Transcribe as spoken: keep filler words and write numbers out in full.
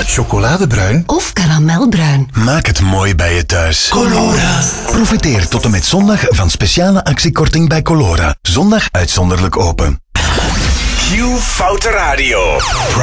Chocoladebruin of karamelbruin. Maak het mooi bij je thuis. Colora. Profiteer tot en met zondag van speciale actiekorting bij Colora. Zondag uitzonderlijk open. Q Foute Radio.